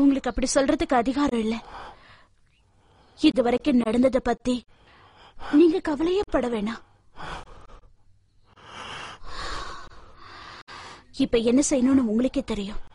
உங்களுக்கு அப்படி சொல்றதுக்கு அதிகாரம் இல்ல. இதுவரைக்கும் நடந்ததை பத்தி நீங்க கவலையே பட வேணாம். இப்ப என்ன செய்யணும்னு உங்களுக்கே தெரியும்.